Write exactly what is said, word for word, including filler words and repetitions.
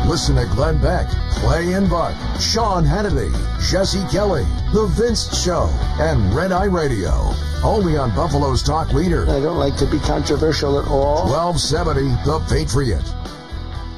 Listen to Glenn Beck, Clay and Buck, Sean Hannity, Jesse Kelly, The Vince Show, and Red Eye Radio. Only on Buffalo's Talk Leader. I don't like to be controversial at all. twelve seventy The Patriot.